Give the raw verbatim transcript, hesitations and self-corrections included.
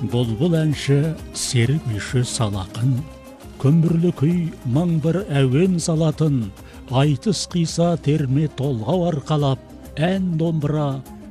Бұлбұл әнші серік күйші салақын, көмірлі күй маң бір әуен салатын, айтыс қиса терме толғау арқалап, ән домбыра